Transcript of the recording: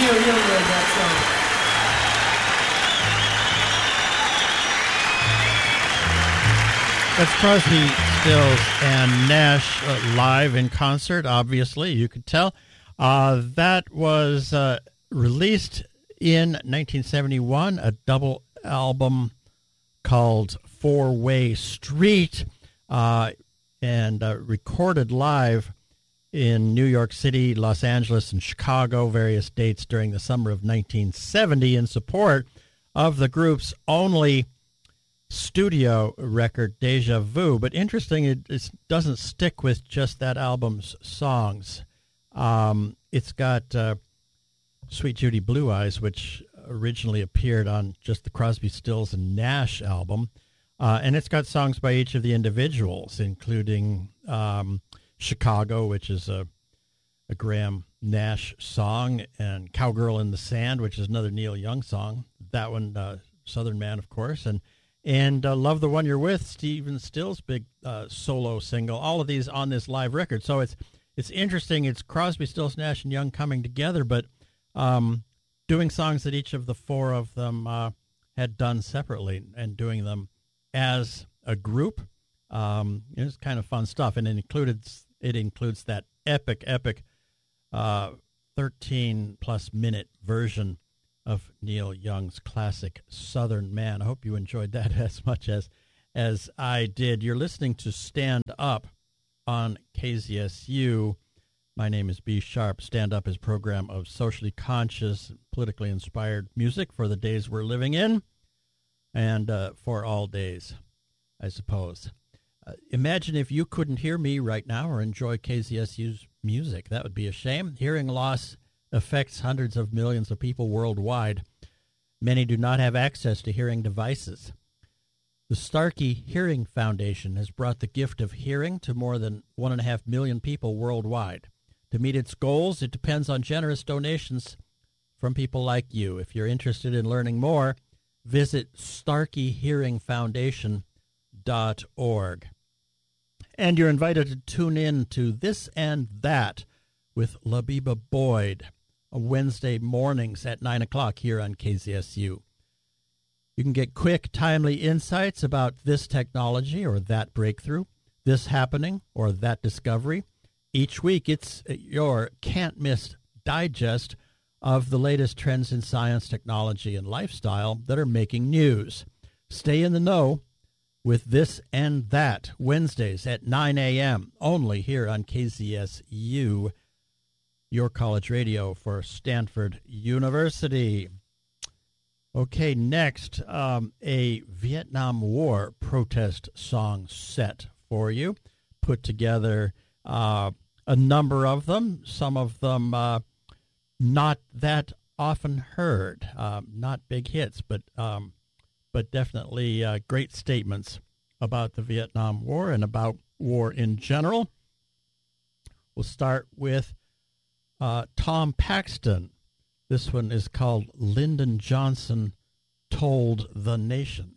Neil Young wrote that song. That's Crosby, Stills, and Nash live in concert, obviously, you could tell. That was released in 1971, a double album called Four-Way Street, and recorded live in New York City, Los Angeles, and Chicago, various dates during the summer of 1970 in support of the group's only studio record, Deja Vu. But interesting, it doesn't stick with just that album's songs. It's got Sweet Judy Blue Eyes, which originally appeared on just the Crosby, Stills, and Nash album. And it's got songs by each of the individuals, including Chicago, which is a Graham Nash song, and Cowgirl in the Sand, which is another Neil Young song. That one, Southern Man, of course. And Love the One You're With, Stephen Stills' big solo single. All of these on this live record. So it's interesting. It's Crosby, Stills, Nash, and Young coming together, but doing songs that each of the four of them had done separately and doing them as a group. It's kind of fun stuff, and it includes that epic 13-plus minute version of Neil Young's classic Southern Man. I hope you enjoyed that as much as I did. You're listening to Stand Up on KZSU. My name is B. Sharp. Stand Up is a program of socially conscious, politically inspired music for the days we're living in, and for all days, I suppose. Imagine if you couldn't hear me right now or enjoy KZSU's music. That would be a shame. Hearing loss affects hundreds of millions of people worldwide. Many do not have access to hearing devices. The Starkey Hearing Foundation has brought the gift of hearing to more than 1.5 million people worldwide. To meet its goals, it depends on generous donations from people like you. If you're interested in learning more, visit StarkeyHearingFoundation.org. And you're invited to tune in to This and That with Labiba Boyd, Wednesday mornings at 9 o'clock here on KZSU. You can get quick, timely insights about this technology or that breakthrough, this happening or that discovery. Each week, it's your can't-miss digest of the latest trends in science, technology, and lifestyle that are making news. Stay in the know with This and That, Wednesdays at 9 a.m., only here on KZSU, your college radio for Stanford University. Okay, next, a Vietnam War protest song set for you. Put together a number of them, some of them not that often heard, not big hits, but definitely great statements about the Vietnam War and about war in general. We'll start with Tom Paxton. This one is called Lyndon Johnson Told the Nation.